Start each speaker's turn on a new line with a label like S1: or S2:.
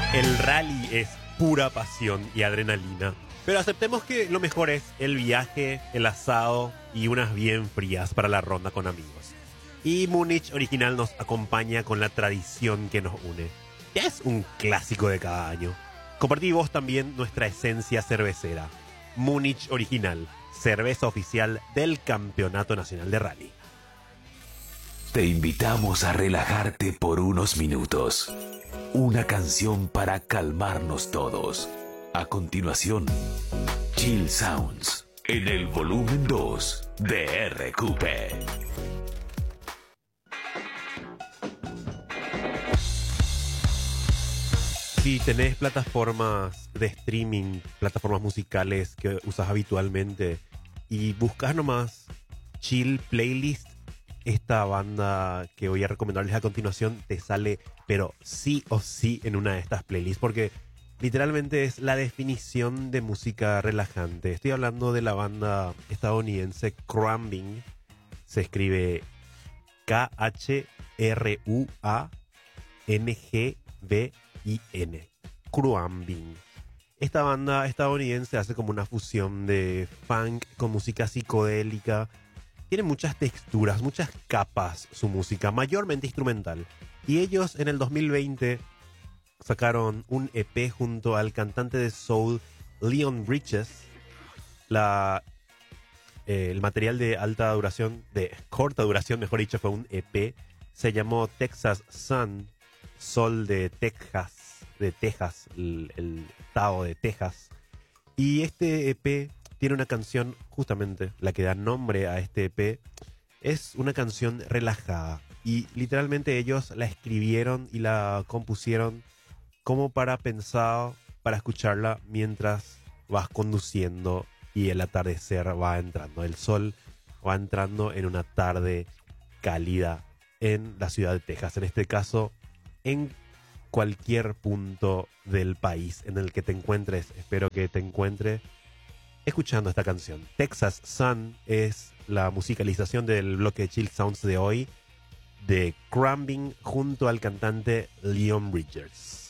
S1: El rally es pura pasión y adrenalina. Pero aceptemos que lo mejor es el viaje, el asado y unas bien frías para la ronda con amigos. Y Múnich Original nos acompaña con la tradición que nos une. Ya es un clásico de cada año. Compartí vos también nuestra esencia cervecera. Múnich Original, cerveza oficial del Campeonato Nacional de Rally.
S2: Te invitamos a relajarte por unos minutos. Una canción para calmarnos todos. A continuación, Chill Sounds en el volumen 2 de RQP.
S1: Si tenés plataformas de streaming, plataformas musicales que usas habitualmente y buscas nomás Chill Playlist, esta banda que voy a recomendarles a continuación te sale, pero sí o sí en una de estas playlists, porque literalmente es la definición de música relajante. Estoy hablando de la banda estadounidense Crumbing. Se escribe Kruangbin. Crumbing. Esta banda estadounidense hace como una fusión de funk con música psicodélica. Tiene muchas texturas, muchas capas su música, mayormente instrumental. Y ellos en el 2020 sacaron un EP junto al cantante de soul Leon Bridges. El material de corta duración, mejor dicho, fue un EP. Se llamó Texas Sun, Sol de Texas, el estado de Texas. Y este EP tiene una canción, justamente la que da nombre a este EP, es una canción relajada. Y literalmente ellos la escribieron y la compusieron como para escucharla mientras vas conduciendo y el atardecer va entrando. El sol va entrando en una tarde cálida en la ciudad de Texas. En este caso, en cualquier punto del país en el que te encuentres. Espero que te encuentre escuchando esta canción. Texas Sun es la musicalización del bloque de Chill Sounds de hoy de Crumbing junto al cantante Leon Bridges.